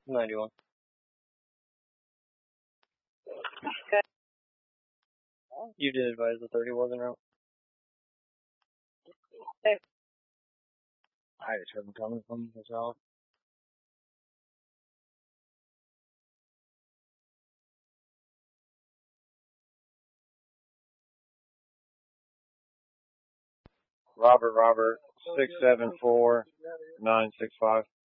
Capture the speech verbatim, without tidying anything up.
ninety-one. Good. You did advise the thirty wasn't out. Okay. I just heard him coming from the south. Robert, Robert, six seven four nine six five.